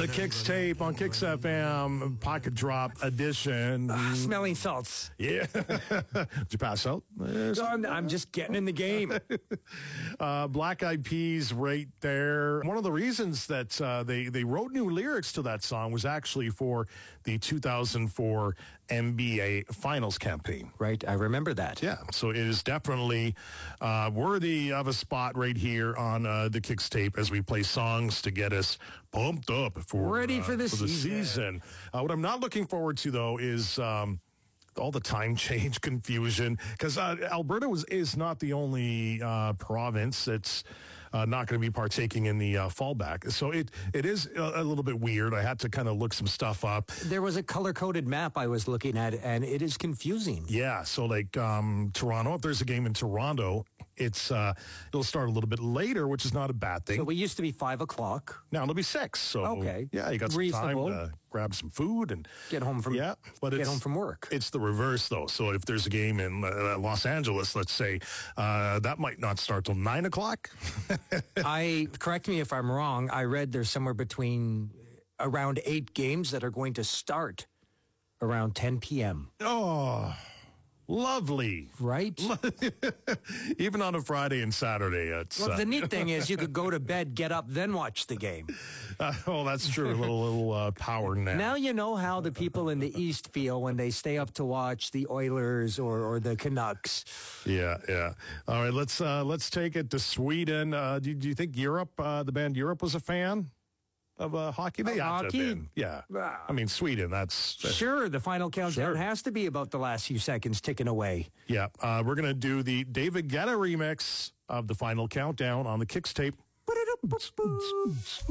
The Kicks tape on Kicks FM, Pocket Drop edition. Smelling salts. Yeah. Did you pass out? I'm just getting in the game. Black Eyed Peas right there. One of the reasons that they wrote new lyrics to that song was actually for the 2004 NBA Finals campaign. Right, I remember that. Yeah, so it is definitely worthy of a spot right here on the Kicks tape as we play songs to get us pumped up for ready for the season. What I'm not looking forward to, though, is all the time change confusion, because Alberta is not the only province that's not going to be partaking in the fallback. So it is a little bit weird. I had to kind of look some stuff up. There was a color-coded map I was looking at, and it is confusing. Yeah, so like Toronto, if there's a game in Toronto, it'll start a little bit later, which is not a bad thing. So we used to be 5 o'clock. Now it'll be 6. So okay, yeah, you got some reasonable time to grab some food and get home from work. It's the reverse though. So if there's a game in Los Angeles, let's say, that might not start till 9 o'clock. Correct me if I'm wrong. I read there's somewhere between around 8 games that are going to start around 10 p.m. Oh. Lovely. Right? Even on a Friday and Saturday. The neat thing is you could go to bed, get up, then watch the game. That's true. A little power nap. Now you know how the people in the East feel when they stay up to watch the Oilers or the Canucks. Yeah. All right, let's take it to Sweden. Do you think Europe, the band Europe, was a fan of hockey? They have to have been. Yeah. I mean, Sweden, that's... Sure, the final countdown has to be about the last few seconds ticking away. Yeah. We're going to do the David Guetta remix of the final countdown on the Kicks tape.